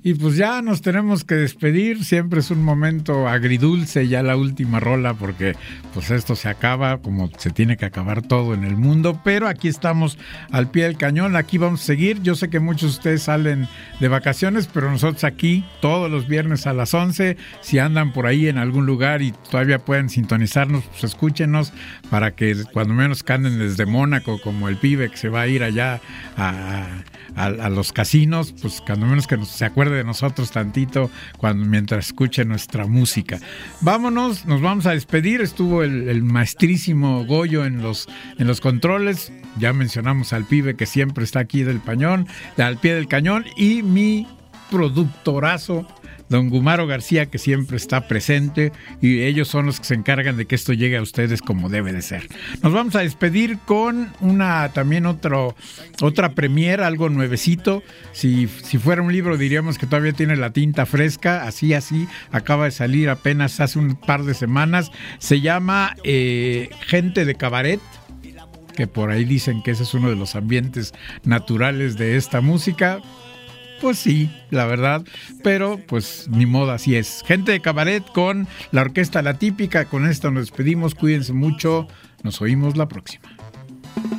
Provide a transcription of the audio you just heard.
Y pues ya nos tenemos que despedir, siempre es un momento agridulce ya la última rola porque pues esto se acaba como se tiene que acabar todo en el mundo, pero aquí estamos al pie del cañón, aquí vamos a seguir. Yo sé que muchos de ustedes salen de vacaciones, pero nosotros aquí todos los viernes a las 11, si andan por ahí en algún lugar y todavía pueden sintonizarnos, pues escúchenos para que cuando menos canden desde Mónaco, como el pibe que se va a ir allá a los casinos, pues cuando menos que se acuerde de nosotros tantito mientras escuche nuestra música. Vámonos, nos vamos a despedir. Estuvo el maestrísimo Goyo en los controles. Ya mencionamos al pibe que siempre está aquí al pie del cañón, y mi productorazo don Gumaro García, que siempre está presente, y ellos son los que se encargan de que esto llegue a ustedes como debe de ser. Nos vamos a despedir con otra premiere, algo nuevecito. Si fuera un libro diríamos que todavía tiene la tinta fresca, así, acaba de salir apenas hace un par de semanas. Se llama Gente de Cabaret, que por ahí dicen que ese es uno de los ambientes naturales de esta música. Pues sí, la verdad, pero pues ni modo, así es. Gente de Cabaret con la orquesta La Típica. Con esto nos despedimos, cuídense mucho, nos oímos la próxima.